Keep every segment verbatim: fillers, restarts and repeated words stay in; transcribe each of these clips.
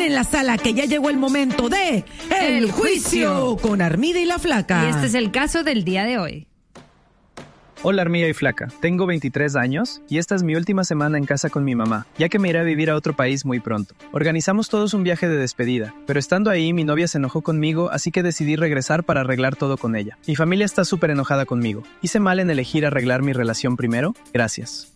en la sala que ya llegó el momento de El, el juicio. juicio con Armida y la Flaca. Y este es el caso del día de hoy. Hola Armida y Flaca, tengo veintitrés años y esta es mi última semana en casa con mi mamá, ya que me iré a vivir a otro país muy pronto. Organizamos todos un viaje de despedida, pero estando ahí mi novia se enojó conmigo, así que decidí regresar para arreglar todo con ella. Mi familia está súper enojada conmigo. ¿Hice mal en elegir arreglar mi relación primero? Gracias.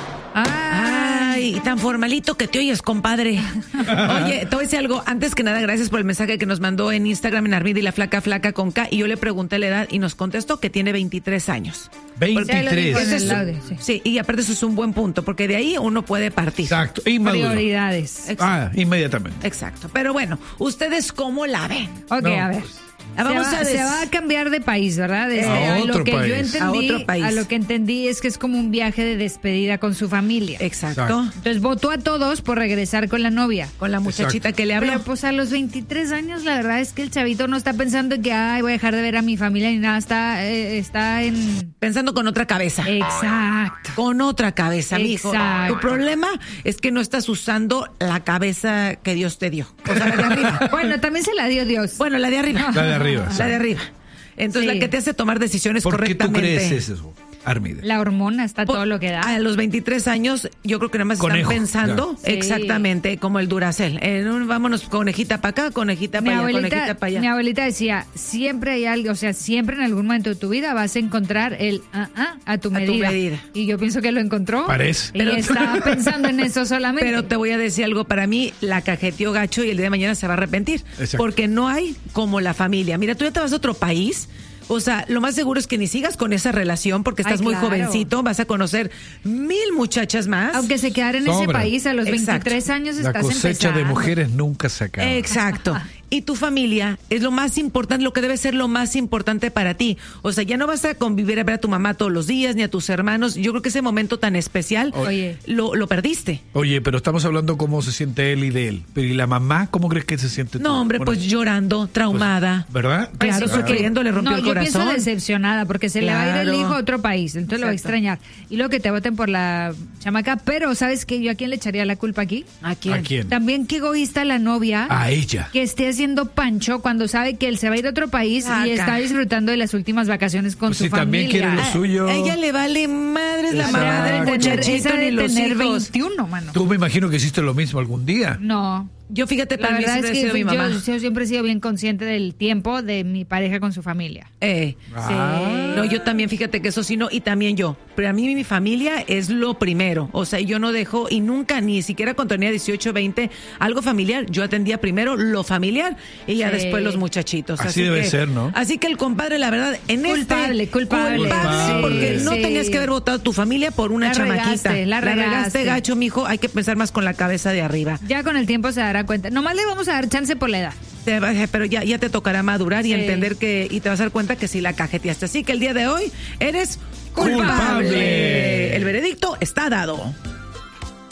Ay, tan formalito que te oyes, compadre. Oye, te voy a decir algo. Antes que nada, gracias por el mensaje que nos mandó en Instagram en Armida y la Flaca, Flaca con K. Y yo le pregunté la edad y nos contestó que tiene veintitrés años. veintitrés. Ese es un, sí. sí, y aparte eso es un buen punto, porque de ahí uno puede partir. Exacto. Inmaduro. Prioridades. Exacto. Ah, inmediatamente. Exacto. Pero bueno, ¿ustedes cómo la ven? Ok, No, a ver. pues. Vamos se, va, a des... se va a cambiar de país, ¿verdad? Desde A a, otro lo que país. yo entendí, A otro país. a lo que entendí es que es como un viaje de despedida con su familia. Exacto. Exacto. Entonces votó a todos por regresar con la novia. Con la muchachita Exacto. que le habló. Pero pues a los veintitrés años la verdad es que el chavito no está pensando en que ay, voy a dejar de ver a mi familia ni nada, está, eh, está en... Pensando con otra cabeza. Exacto. Con otra cabeza, mijo. Exacto. Tu problema es que no estás usando la cabeza que Dios te dio. O sea, la de arriba. Bueno, también se la dio Dios. Bueno, la de arriba. La de arriba. La de arriba. Entonces, Sí. la que te hace tomar decisiones ¿Por qué tú correctamente. crees eso, Armida? La hormona está Por- todo lo que da. A los veintitrés años, yo creo que nada más Conejo, están pensando ya. Sí. exactamente como el Duracell. En un, vámonos, conejita para acá, conejita Mi para allá, abuelita, conejita para mi allá. abuelita decía, siempre hay algo, o sea, siempre en algún momento de tu vida vas a encontrar el ah, ah, a tu A tu medida. medida. Y yo pienso que lo encontró. Parece. Y Pero- estaba pensando en eso solamente. Pero te voy a decir algo, para mí la cajeteó gacho y el día de mañana se va a arrepentir. Exacto. Porque no hay como la familia. Mira, tú ya te vas a otro país. O sea, lo más seguro es que ni sigas con esa relación porque estás Ay, muy claro. jovencito, vas a conocer mil muchachas más. Aunque se quedara en ese Sobra. país a los Exacto. veintitrés años La estás cosecha empezando. de mujeres nunca se acaba. Exacto. Y tu familia es lo más importante, lo que debe ser lo más importante para ti. O sea, ya no vas a convivir a ver a tu mamá todos los días, ni a tus hermanos. Yo creo que ese momento tan especial Oye. lo, lo perdiste. Oye, pero estamos hablando cómo se siente él y de él. Pero ¿y la mamá cómo crees que se siente? tú? No, hombre, Bueno, pues llorando, traumada. ¿verdad? Pues Claro, sí, su porque- queriendo le rompió no, el yo pienso corazón. decepcionada porque se le va a ir el Claro. hijo a otro país, entonces lo va a Exacto. extrañar. Y luego que te voten por la chamaca, pero ¿sabes qué? ¿Yo a quién le echaría la culpa aquí? ¿A quién? ¿A quién? También qué egoísta la novia A ella. que esté haciendo pancho cuando sabe que él se va a ir a otro país Saca. y está disfrutando de las últimas vacaciones con Pues su si también familia. quiere lo A- suyo. A ella le vale madres la Exacto. mamá del Esa de tener- muchachito esa de ni los tener hijos. veintiuno, mano. Tú me imagino que hiciste lo mismo algún día. No. Yo fíjate, La para mí verdad es siempre ha que sido mi yo, mamá. yo siempre he sido bien consciente del tiempo de mi pareja con su familia. Eh, Ah. No, yo también, fíjate que eso sí, no, y también yo. Pero a mí mi familia es lo primero. O sea, yo no dejo, y nunca, ni siquiera cuando tenía dieciocho, veinte, algo familiar. Yo atendía primero lo familiar y ya Sí. después los muchachitos. Así debe que- ser, ¿no? Así que el compadre, la verdad, en Culpable, este... culpable. Culpable. porque no Sí. tenías que haber votado a tu familia por una La chamaquita. regaste, la regaste. gacho, mijo. Hay que pensar más con la cabeza de arriba. Ya con el tiempo se dará cuenta. Nomás le vamos a dar chance por la edad. Te va- pero ya, ya te tocará madurar y Sí. entender que, y te vas a dar cuenta que sí la cajeteaste. Así que el día de hoy eres culpable. Culpable. El veredicto está dado.